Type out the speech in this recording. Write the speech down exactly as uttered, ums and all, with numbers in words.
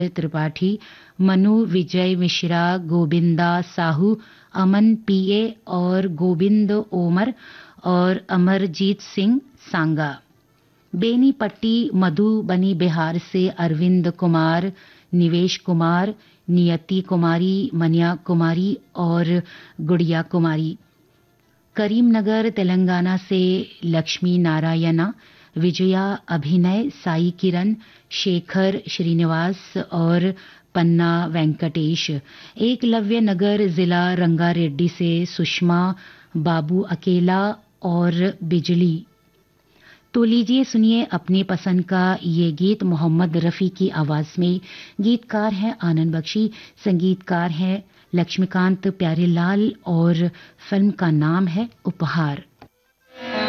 त्रिपाठी, मनु विजय मिश्रा, गोविंदा साहू, अमन पीए और गोविंद ओमर और अमरजीत सिंह सांगा। बेनीपट्टी मधुबनी बिहार से अरविंद कुमार, निवेश कुमार, नियति कुमारी, मनिया कुमारी और गुड़िया कुमारी। करीमनगर तेलंगाना से लक्ष्मी नारायणा, विजया अभिनय, साई किरण, शेखर श्रीनिवास और पन्ना वेंकटेश। एकलव्य नगर जिला रंगारेड्डी से सुषमा, बाबू अकेला और बिजली। तो लीजिए सुनिए अपनी पसंद का ये गीत मोहम्मद रफ़ी की आवाज में। गीतकार हैं आनंद बख्शी, संगीतकार हैं लक्ष्मीकांत प्यारेलाल और फिल्म का नाम है उपहार।